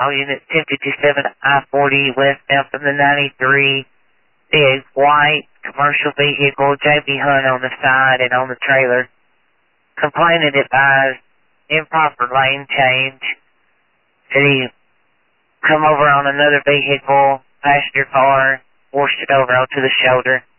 All units 1057 I-40 westbound from the 93. Big white commercial vehicle, JB Hunt on the side and on the trailer. Complainant advised improper lane change. Said he come over on another vehicle, passenger car, forced it over onto the shoulder.